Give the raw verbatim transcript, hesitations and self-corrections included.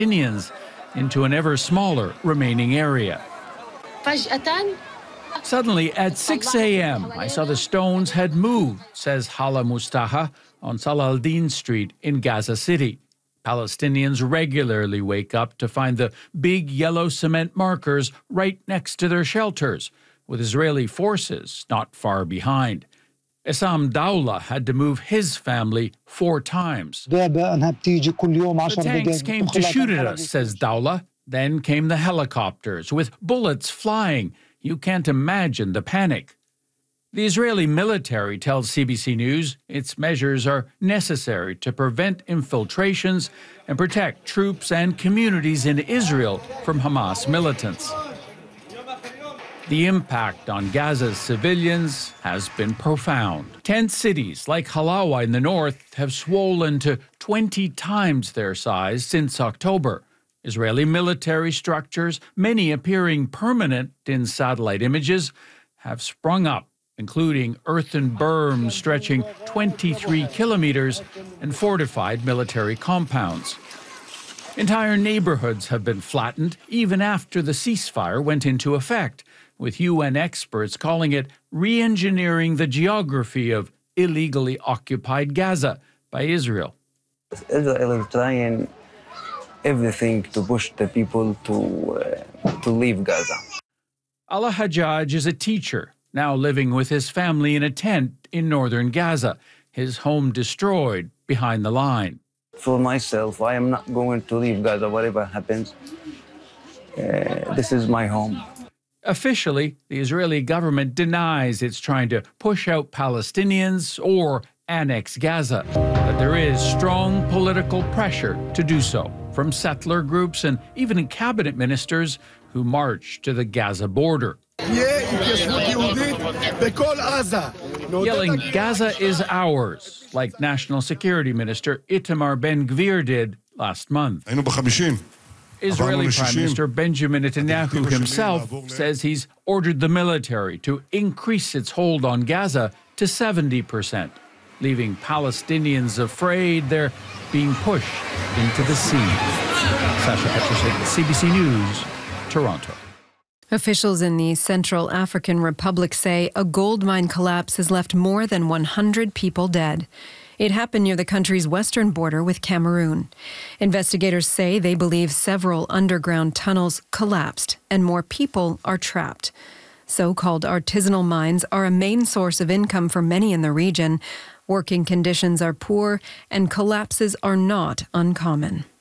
Palestinians into an ever smaller remaining area. Suddenly, at six a.m., I saw the stones had moved, says Hala Mustafa on Salah al-Din Street in Gaza City. Palestinians regularly wake up to find the big yellow cement markers right next to their shelters, with Israeli forces not far behind. Essam Dawla had to move his family four times. The tanks came to shoot at us, says Dawla. Then came the helicopters with bullets flying. You can't imagine the panic. The Israeli military tells C B C News its measures are necessary to prevent infiltrations and protect troops and communities in Israel from Hamas militants. The impact on Gaza's civilians has been profound. Ten cities like Halawa in the north have swollen to twenty times their size since October. Israeli military structures, many appearing permanent in satellite images, have sprung up, including earthen berms stretching twenty-three kilometers and fortified military compounds. Entire neighborhoods have been flattened even after the ceasefire went into effect, with U N experts calling it re-engineering the geography of illegally occupied Gaza by Israel. Israel is trying everything to push the people to, uh, to leave Gaza. Ala Hajjaj is a teacher, now living with his family in a tent in northern Gaza, his home destroyed behind the line. For myself, I am not going to leave Gaza, whatever happens. Uh, this is my home. Officially, the Israeli government denies it's trying to push out Palestinians or annex Gaza, but there is strong political pressure to do so from settler groups and even cabinet ministers who march to the Gaza border. Yelling, "Gaza is ours," like National Security Minister Itamar Ben-Gvir did last month. Israeli Prime Minister Benjamin Netanyahu himself says he's ordered the military to increase its hold on Gaza to seventy percent, leaving Palestinians afraid they're being pushed into the sea. Sasha Petrusik, C B C News, Toronto. Officials in the Central African Republic say a gold mine collapse has left more than one hundred people dead. It happened near the country's western border with Cameroon. Investigators say they believe several underground tunnels collapsed and more people are trapped. So-called artisanal mines are a main source of income for many in the region. Working conditions are poor and collapses are not uncommon.